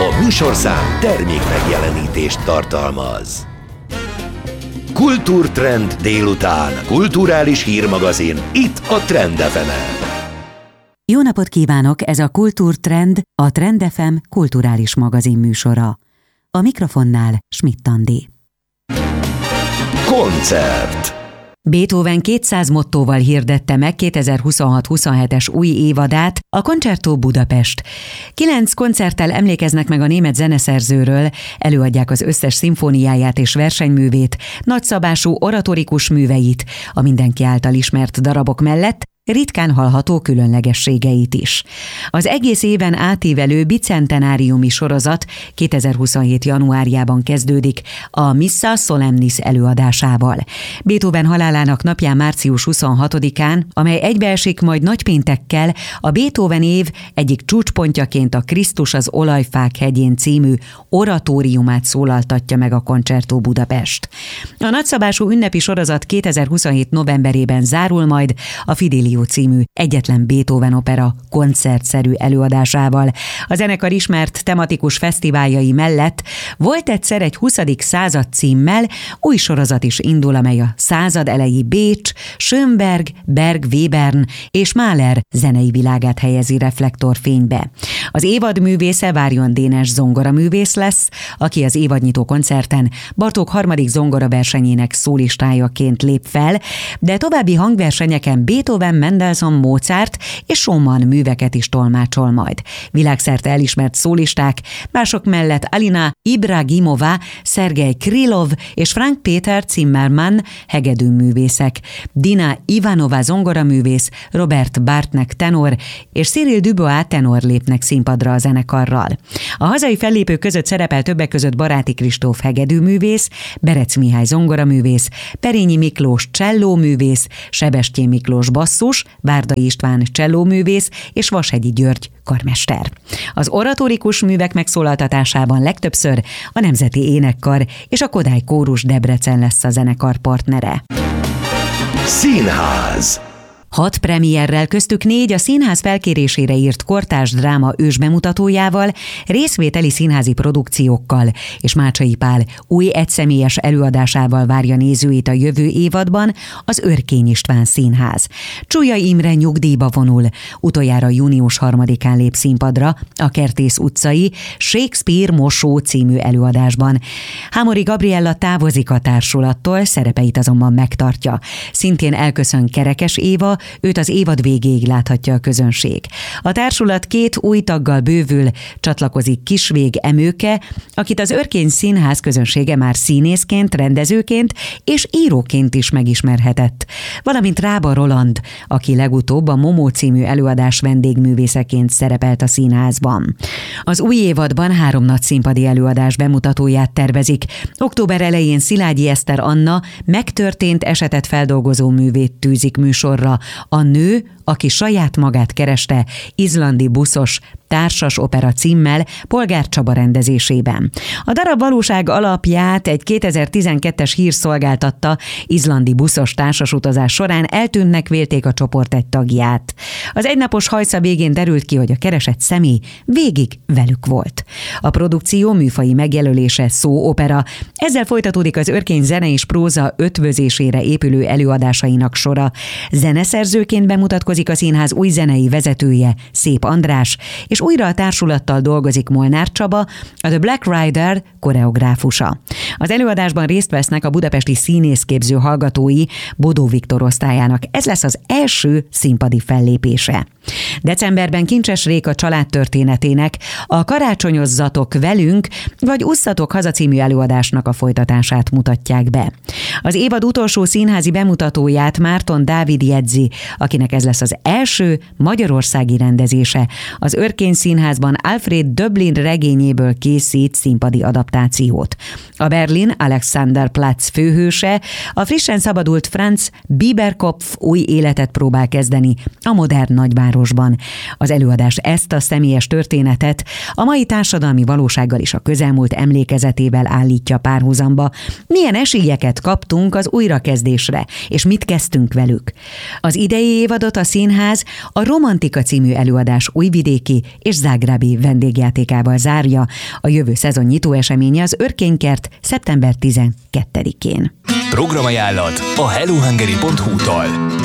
A műsorszám termék megjelenítést tartalmaz. Kultúrtrend délután. Kulturális hírmagazin itt a Trend FM-en. Jó napot kívánok, ez a Kultúrtrend, a Trend FM kulturális magazin műsora. A mikrofonnál Schmidt Andi. Koncert. Beethoven 200 mottóval hirdette meg 2026-27-es új évadát a Concerto Budapest. 9 koncerttel emlékeznek meg a német zeneszerzőről, előadják az összes szimfóniáját és versenyművét, nagyszabású oratorikus műveit, a mindenki által ismert darabok mellett, ritkán hallható különlegességeit is. Az egész éven átívelő bicentenáriumi sorozat 2027. januárjában kezdődik a Missa Solemnis előadásával. Beethoven halálának napján március 26-án, amely egybeesik majd nagypéntekkel, a Beethoven év egyik csúcspontjaként a Krisztus az olajfák hegyén című oratóriumát szólaltatja meg a Concerto Budapest. A nagyszabású ünnepi sorozat 2027. novemberében zárul majd a Fidelio című egyetlen Beethoven opera koncertszerű előadásával. A zenekar ismert tematikus fesztiváljai mellett volt egyszer egy 20. század címmel új sorozat is indul, amely a század elejé Bécs, Schönberg, Berg, Webern és Mahler zenei világát helyezi reflektorfénybe. Az évad művésze Várjon Dénes zongoraművész lesz, aki az évadnyitó koncerten Bartók 3. zongoraversenyének szólistájaként lép fel, de további hangversenyeken Beethoven, Mendelssohn, Mozart és Schumann műveket is tolmácsol majd. Világszerte elismert szólisták, mások mellett Alina Ibragimova, Szergej Krylov és Frank Peter Zimmermann hegedűművészek, Dina Ivanova zongoraművész, Robert Bartnek tenor és Cyril Dubois tenor lépnek színpadra a zenekarral. A hazai fellépők között szerepel többek között Baráti Kristóf hegedűművész, Berec Mihály zongoraművész, Perényi Miklós csellóművész, Sebestyén Miklós basszus, Bárdai István csellóművész és Vashegyi György karmester. Az oratórikus művek megszólaltatásában legtöbbször a Nemzeti Énekkar és a Kodály Kórus Debrecen lesz a zenekar partnere. Színház. 6 premierrel, köztük 4 a színház felkérésére írt kortárs dráma ősbemutatójával, részvételi színházi produkciókkal és Mácsai Pál új egyszemélyes előadásával várja nézőit a jövő évadban az Örkény István Színház. Csullai Imre nyugdíjba vonul, utoljára június 3-án lép színpadra a Kertész utcai Shakespeare Mosó című előadásban. Hámori Gabriella távozik a társulattól, szerepeit azonban megtartja. Szintén elköszön Kerekes Éva, őt az évad végéig láthatja a közönség. A társulat 2 új taggal bővül, csatlakozik Kisvég Emőke, akit az Örkény Színház közönsége már színészként, rendezőként és íróként is megismerhetett. Valamint Rába Roland, aki legutóbb a Momó című előadás vendégművészeként szerepelt a színházban. Az új évadban 3 nagy színpadi előadás bemutatóját tervezik. Október elején Szilágyi Eszter Anna megtörtént esetet feldolgozó művét tűzik műsorra, A nő, aki saját magát kereste, izlandi buszos társas opera címmel Polgár Csaba rendezésében. A darab valóság alapját egy 2012-es hír szolgáltatta, izlandi buszos társasutazás során eltűnnek vélték a csoport egy tagját. Az egynapos hajsza végén derült ki, hogy a keresett személy végig velük volt. A produkció műfaji megjelölése szóopera, ezzel folytatódik az Örkény zene és próza ötvözésére épülő előadásainak sora. Zeneszerzőként bemutatkozik a színház új zenei vezetője, Szép András, és újra a társulattal dolgozik Molnár Csaba, a The Black Rider koreográfusa. Az előadásban részt vesznek a budapesti színészképző hallgatói Bodó Viktor osztályának. Ez lesz az első színpadi fellépése. Decemberben Kincses Réka családtörténetének, a Karácsonyozzatok velünk, vagy Usszatok haza című előadásnak a folytatását mutatják be. Az évad utolsó színházi bemutatóját Márton Dávid jegyzi, akinek ez lesz az első magyarországi rendezése. Az Örkény Színházban Alfred Döblin regényéből készít színpadi adaptációt. A Berlin Alexanderplatz főhőse, a frissen szabadult Franz Bieberkopf új életet próbál kezdeni a modern nagyváros belvárosban. Az előadás ezt a személyes történetet a mai társadalmi valósággal és a közelmúlt emlékezetével állítja párhuzamba. Milyen esélyeket kaptunk az újrakezdésre, és mit kezdtünk velük? Az idei évadot a színház a Romantika című előadás újvidéki és zágrábi vendégjátékával zárja. A jövő szezon nyitó eseménye az Örkénykert szeptember 12-én. Programajánlat a hellohungary.hu-tól.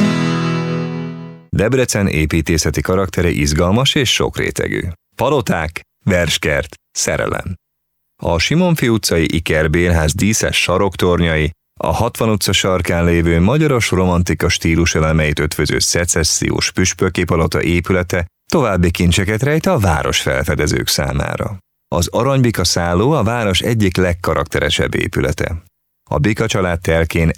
Debrecen építészeti karaktere izgalmas és sokrétegű. Paloták, verskert, szerelem. A Simonfi utcai Iker bérház díszes saroktornyai, a 60 utca sarkán lévő magyaros romantika stílus elemeit ötvöző szecessziós püspöképalota épülete további kincseket rejt a város felfedezők számára. Az Aranybika szálló a város egyik legkarakteresebb épülete. A Bika család telkén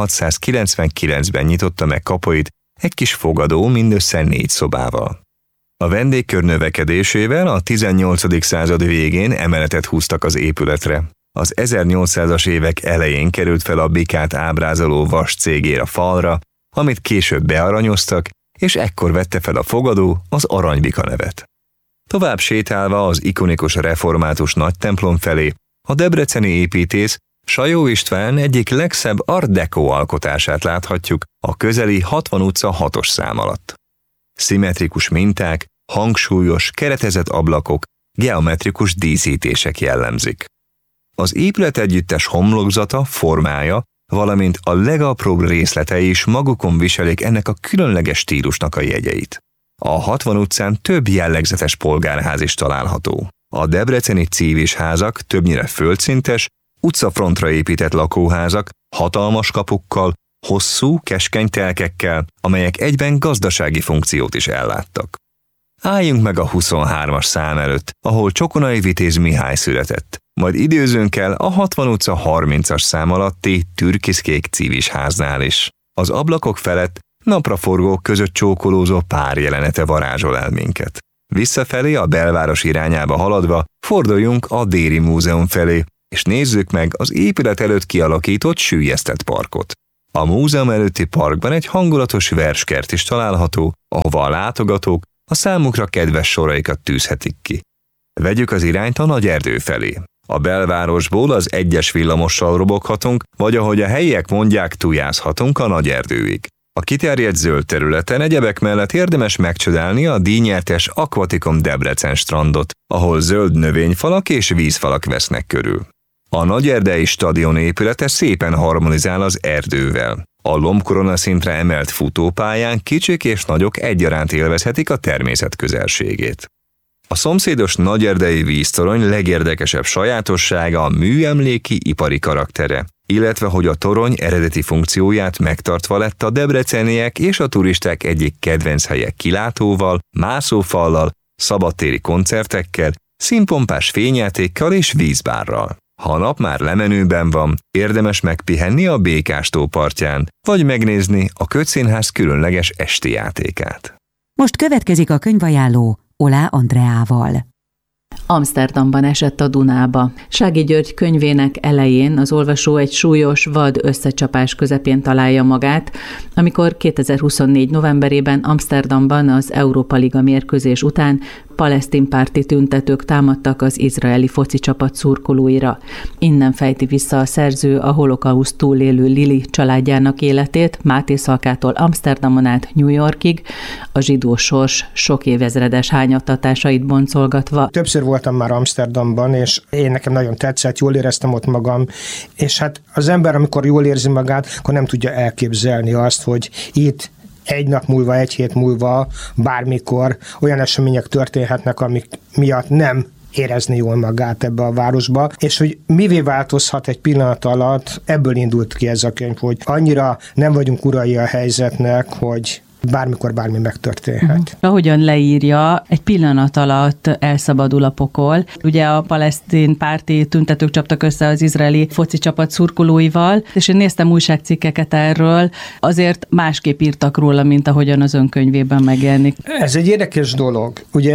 1699-ben nyitotta meg kapuit egy kis fogadó mindössze 4 szobával. A vendégkör növekedésével a 18. század végén emeletet húztak az épületre. Az 1800-as évek elején került fel a Bikát ábrázoló vas cégér a falra, amit később bearanyoztak, és ekkor vette fel a fogadó az Aranybika nevet. Tovább sétálva az ikonikus református nagytemplom felé, a debreceni építész Sajó István egyik legszebb art deco alkotását láthatjuk a közeli 60 utca 6-os szám alatt. Szimmetrikus minták, hangsúlyos, keretezett ablakok, geometrikus díszítések jellemzik. Az épület együttes homlokzata, formája, valamint a legapróbb részletei is magukon viselik ennek a különleges stílusnak a jegyeit. A 60 utcán több jellegzetes polgárház is található. A debreceni cívis házak többnyire földszintes, utcafrontra épített lakóházak, hatalmas kapukkal, hosszú, keskeny telkekkel, amelyek egyben gazdasági funkciót is elláttak. Álljunk meg a 23-as szám előtt, ahol Csokonai Vitéz Mihály született, majd időzünk el a 60 utca 30-as szám alatti türkiszkék cívis háznál is. Az ablakok felett napraforgók között csókolózó pár jelenete varázsol el minket. Visszafelé a belváros irányába haladva forduljunk a Déri Múzeum felé, és nézzük meg az épület előtt kialakított süllyesztett parkot. A múzeum előtti parkban egy hangulatos verskert is található, ahova a látogatók a számukra kedves soraikat tűzhetik ki. Vegyük az irányt a Nagyerdő felé. A belvárosból az 1-es villamossal roboghatunk, vagy ahogy a helyiek mondják, tujázhatunk a Nagyerdőig. A kiterjedt zöld területen egyebek mellett érdemes megcsodálni a díjnyertes Aquaticum Debrecen strandot, ahol zöld növényfalak és vízfalak vesznek körül. A Nagyerdei stadion épülete szépen harmonizál az erdővel. A lombkorona szintre emelt futópályán kicsik és nagyok egyaránt élvezhetik a természet közelségét. A szomszédos Nagyerdei víztorony legérdekesebb sajátossága a műemléki ipari karaktere, illetve hogy a torony eredeti funkcióját megtartva lett a debreceniek és a turisták egyik kedvenc helye kilátóval, mászófallal, szabadtéri koncertekkel, színpompás fényjátékkal és vízbárral. Ha a nap már lemenőben van, érdemes megpihenni a Békástó partján, vagy megnézni a Kötszínház különleges esti játékát. Most következik a könyvajánló Olá Andreával. Amsterdamban esett a Dunába. Sági György könyvének elején az olvasó egy súlyos, vad összecsapás közepén találja magát, amikor 2024. novemberében Amsterdamban az Európa Liga mérkőzés után palesztin párti tüntetők támadtak az izraeli foci csapat szurkolóira. Innen fejti vissza a szerző a holokauszt túlélő Lili családjának életét, Máté Szalkától Amsterdamon át New Yorkig, a zsidó sors sok évezredes hányattatásait boncolgatva. Többször voltam már Amsterdamban, és én nekem nagyon tetszett, jól éreztem ott magam, és hát az ember, amikor jól érzi magát, akkor nem tudja elképzelni azt, hogy itt egy nap múlva, egy hét múlva, bármikor olyan események történhetnek, amik miatt nem érezni jól magát ebbe a városba, és hogy mivé változhat egy pillanat alatt, ebből indult ki ez a könyv, hogy annyira nem vagyunk urai a helyzetnek, hogy bármikor bármi megtörténhet. Ahogyan leírja, egy pillanat alatt elszabadul a pokol. Ugye a palesztin párti tüntetők csaptak össze az izraeli foci csapat szurkolóival, és én néztem újságcikkeket erről, azért másképp írtak róla, mint ahogyan az önkönyvében megjelenik. Ez egy érdekes dolog. Ugye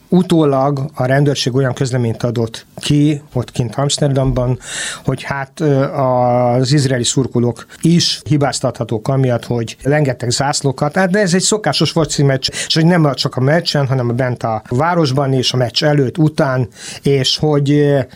utólag a rendőrség olyan közleményt adott ki, ott kint Amsterdamban, hogy hát az izraeli szurkolók is hibáztathatók amiatt, hogy lengettek zászlókat, de ez egy szokásos foci meccs, és hogy nem csak a meccsen, hanem bent a városban és a meccs előtt, után, és hogy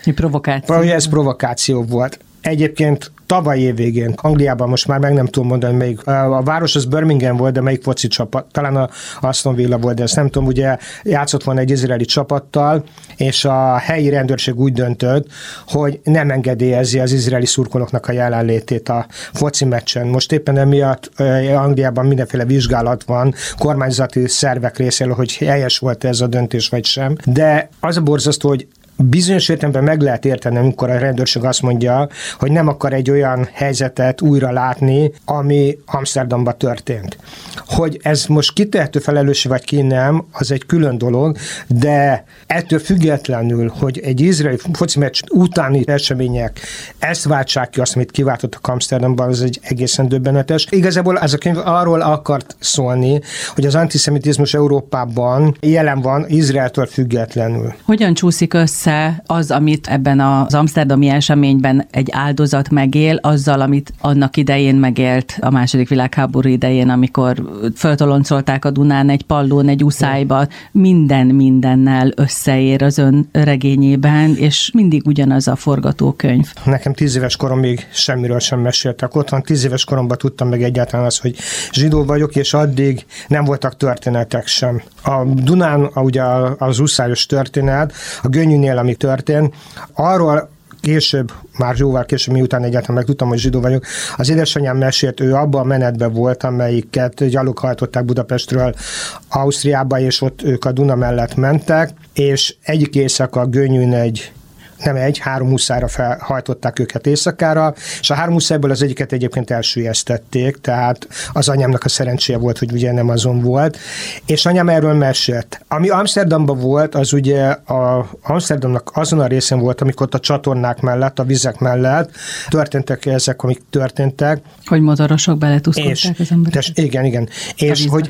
ez provokáció volt. Egyébként tavaly év végén Angliában, most már meg nem tudom mondani, melyik, a város az Birmingham volt, de melyik foci csapat, talán a Aston Villa volt, de ezt nem tudom, ugye játszott volna egy izraeli csapattal, és a helyi rendőrség úgy döntött, hogy nem engedélyezi az izraeli szurkolóknak a jelenlétét a foci meccsen. Most éppen emiatt Angliában mindenféle vizsgálat van kormányzati szervek részéről, hogy helyes volt ez a döntés vagy sem, de az a borzasztó, hogy bizonyos értelemben meg lehet érteni, amikor a rendőrség azt mondja, hogy nem akar egy olyan helyzetet újra látni, ami Amsterdamban történt. Hogy ez most ki tehető felelőssé vagy ki nem, az egy külön dolog, de ettől függetlenül, hogy egy izraeli foci meccs utáni események ezt váltsák ki, azt, amit kiváltottak Amsterdamban, az egy egészen döbbenetes. Igazából ez a könyv arról akart szólni, hogy az antiszemitizmus Európában jelen van Izraeltől függetlenül. Hogyan csúszik össze az, amit ebben az amszterdami eseményben egy áldozat megél, azzal, amit annak idején megélt a II. Világháború idején, amikor föltoloncolták a Dunán egy pallón, egy uszályba, minden mindennel összeér az ön regényében, és mindig ugyanaz a forgatókönyv. Nekem 10 éves koromig semmiről sem meséltek. Otthon 10 éves koromban tudtam meg egyáltalán azt, hogy zsidó vagyok, és addig nem voltak történetek sem. A Dunán, ugye az uszályos történet, a Gönyűnél, ami történt, arról később, már jóval később, miután egyáltalán megtudtam, hogy zsidó vagyok, az édesanyám mesélt, ő abban a menetben volt, amelyiket gyaloghajtották Budapestről Ausztriába, és ott ők a Duna mellett mentek, és egyik éjszaka Gönyűn három huszára felhajtották őket éjszakára, és a 3 huszájból az egyiket egyébként elsüllyesztették, tehát az anyámnak a szerencséje volt, hogy ugye nem azon volt, és anyám erről mesélt. Ami Amsterdamban volt, az ugye a Amsterdamnak azon a részen volt, amikor ott a csatornák mellett, a vizek mellett történtek ezek, amik történtek. Hogy motorosok beletuszkolták az embereket. Igen. És hogy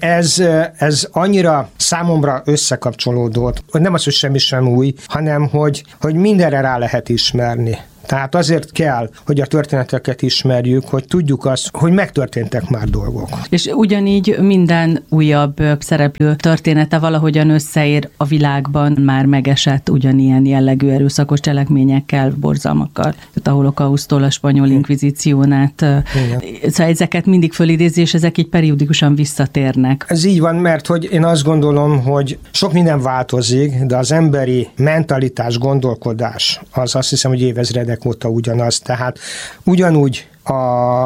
ez annyira számomra összekapcsolódott, hogy nem az, hogy semmi sem új, hanem hogy mindenre rá lehet ismerni. Tehát azért kell, hogy a történeteket ismerjük, hogy tudjuk azt, hogy megtörténtek már dolgok. És ugyanígy minden újabb szereplő története valahogyan összeér a világban már megesett ugyanilyen jellegű erőszakos cselekményekkel, borzalmakkal. Tehát a holokausztól a spanyol inkvizíción át. Szóval ezeket mindig fölidézi, és ezek így periódikusan visszatérnek. Ez így van, mert hogy én azt gondolom, hogy sok minden változik, de az emberi mentalitás, gondolkodás, az azt hiszem, hogy évezredek óta ugyanaz. Tehát ugyanúgy a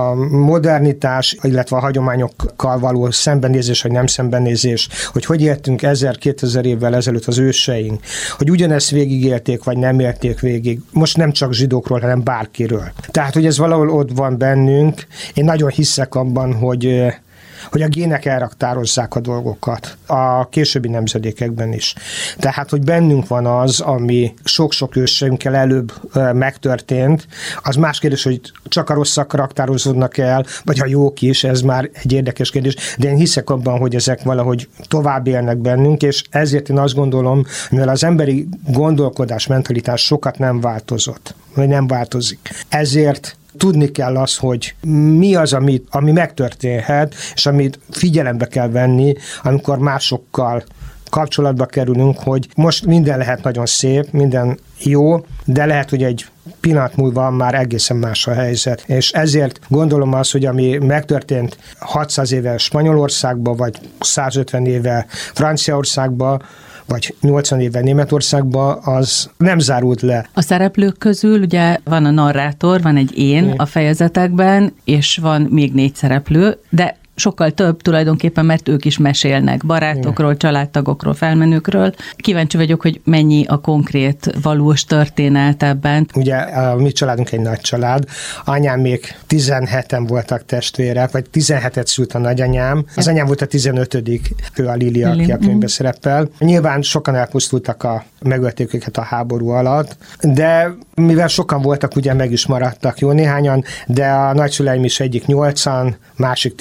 modernitás, illetve a hagyományokkal való szembenézés, vagy nem szembenézés, hogy éltünk 1000-2000 évvel ezelőtt az őseink, hogy ugyanezt végigélték, vagy nem élték végig. Most nem csak zsidókról, hanem bárkiről. Tehát, hogy ez valahol ott van bennünk. Én nagyon hiszek abban, hogy a gének elraktározzák a dolgokat a későbbi nemzedékekben is. Tehát, hogy bennünk van az, ami sok-sok őseinkkel előbb megtörtént, az más kérdés, hogy csak a rosszak raktározódnak el, vagy a jók is, ez már egy érdekes kérdés, de én hiszek abban, hogy ezek valahogy tovább élnek bennünk, és ezért én azt gondolom, mivel az emberi gondolkodás, mentalitás sokat nem változott, vagy nem változik. Ezért tudni kell az, hogy mi az, ami megtörténhet, és amit figyelembe kell venni, amikor másokkal kapcsolatba kerülünk, hogy most minden lehet nagyon szép, minden jó, de lehet, hogy egy pillanat múlva már egészen más a helyzet. És ezért gondolom azt, hogy ami megtörtént 600 éve Spanyolországban, vagy 150 éve Franciaországban, vagy 80 éve Németországban, az nem zárult le. A szereplők közül ugye van a narrátor, van egy én a fejezetekben, és van még 4 szereplő, de sokkal több tulajdonképpen, mert ők is mesélnek barátokról, családtagokról, felmenőkről. Kíváncsi vagyok, hogy mennyi a konkrét, valós történet ebben. Ugye a mi családunk egy nagy család. Anyám még 17-en voltak testvérek, vagy 17-et szült a nagyanyám. Az anyám volt a 15. ő a Lilia, aki a könyvben szerepel. Nyilván sokan elpusztultak, megölték őket a háború alatt, de mivel sokan voltak, ugye meg is maradtak jó néhányan, de a nagyszüleim is egyik 8-an, másik 12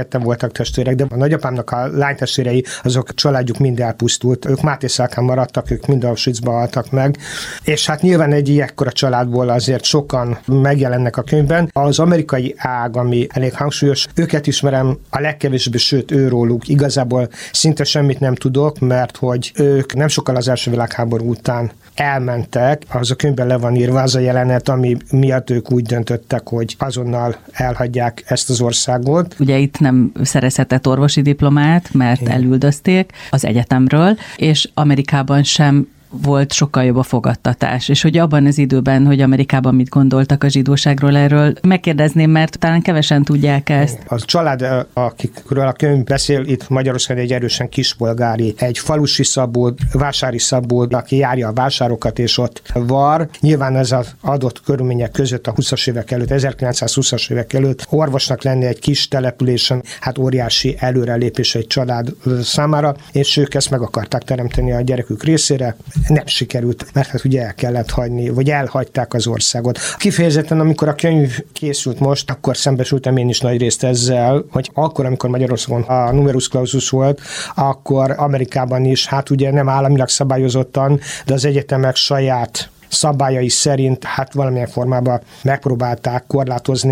ketten voltak testvérek, de a nagyapámnak a lánytestvérei, azok családjuk mind elpusztult. Ők Mátészálkán maradtak, ők mind Auschwitzba haltak meg. És hát nyilván egy ilyekkora családból azért sokan megjelennek a könyvben. Az amerikai ág, ami elég hangsúlyos, őket ismerem a legkevésbé, sőt őróluk igazából szinte semmit nem tudok, mert hogy ők nem sokkal az első világháború után elmentek, az a könyvben le van írva az a jelenet, ami miatt ők úgy döntöttek, hogy azonnal elhagyják ezt az országot. Ugye itt nem szerezhetett orvosi diplomát, mert elüldözték az egyetemről, és Amerikában sem volt sokkal jobb a fogadtatás, és hogy abban az időben, hogy Amerikában mit gondoltak a zsidóságról, erről megkérdezném, mert talán kevesen tudják ezt. A család, akikről a könyv beszél, itt Magyarországon egy erősen kispolgári, egy falusi szabó, vásári szabó, aki járja a vásárokat, és ott var. Nyilván ez az adott körülmények között a 20-as évek előtt, 1920-as évek előtt orvosnak lenni egy kis településen, hát óriási előrelépés egy család számára, és ők ezt meg akarták teremteni a gyerekük részére. Nem sikerült, mert hát ugye el kellett hagyni, vagy elhagyták az országot. Kifejezetten, amikor a könyv készült most, akkor szembesültem én is nagy részt ezzel, hogy akkor, amikor Magyarországon a numerus clausus volt, akkor Amerikában is, hát ugye nem államilag szabályozottan, de az egyetemek saját szabályai szerint hát valamilyen formában megpróbálták korlátozni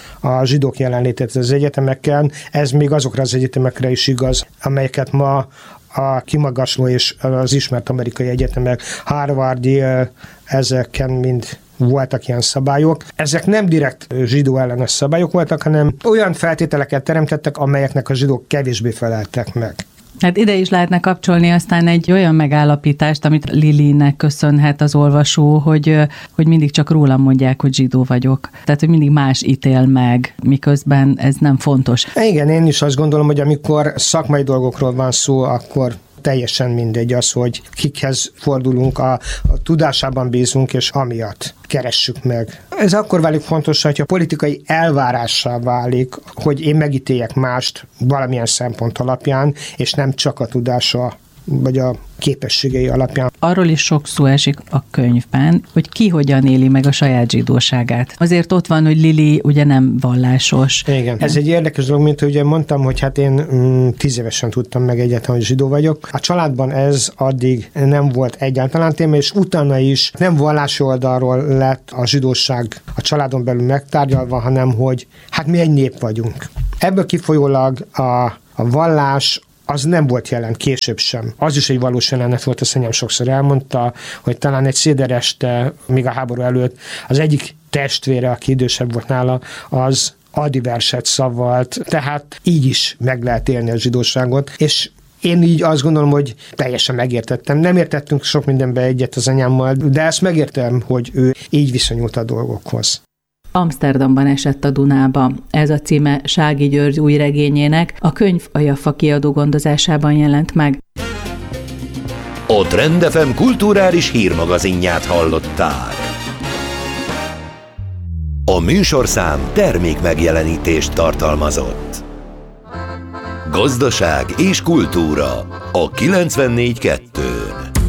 a zsidók jelenlétét az egyetemeken. Ez még azokra az egyetemekre is igaz, amelyeket ma a kimagasló és az ismert amerikai egyetemek, Harvard, Yale, ezeken mind voltak ilyen szabályok. Ezek nem direkt zsidó ellenes szabályok voltak, hanem olyan feltételeket teremtettek, amelyeknek a zsidók kevésbé feleltek meg. Hát ide is lehetne kapcsolni aztán egy olyan megállapítást, amit Lilinek köszönhet az olvasó, hogy mindig csak rólam mondják, hogy zsidó vagyok. Tehát, hogy mindig más ítél meg, miközben ez nem fontos. Igen, én is azt gondolom, hogy amikor szakmai dolgokról van szó, akkor teljesen mindegy az, hogy kikhez fordulunk, a tudásában bízunk, és amiatt keressük meg. Ez akkor válik fontos, hogyha politikai elvárássá válik, hogy én megítéljek mást valamilyen szempont alapján, és nem csak a tudása vagy a képességei alapján. Arról is sok szó esik a könyvben, hogy ki hogyan éli meg a saját zsidóságát. Azért ott van, hogy Lili ugye nem vallásos. Igen. Ez egy érdekes dolog, mint ugye mondtam, hogy hát én 10 évesen tudtam meg egyáltalán, hogy zsidó vagyok. A családban ez addig nem volt egyáltalán téma, és utána is nem vallási oldalról lett a zsidóság a családon belül megtárgyalva, hanem hogy hát mi egy nép vagyunk. Ebből kifolyólag a vallás az nem volt jelen később sem. Az is egy valós jelenet volt, azt anyám sokszor elmondta, hogy talán egy széder este, még a háború előtt, az egyik testvére, aki idősebb volt nála, az Adi verset szavalt, tehát így is meg lehet élni a zsidóságot, és én így azt gondolom, hogy teljesen megértettem. Nem értettünk sok mindenbe egyet az anyámmal, de ezt megértem, hogy ő így viszonyult a dolgokhoz. Amsterdamban esett a Dunába. Ez a címe Sági György új regényének, a könyv a Jaffa kiadó gondozásában jelent meg. A Trend FM kulturális hírmagazinját hallották. A műsorszám termék megjelenítést tartalmazott. Gazdaság és kultúra a 94.2.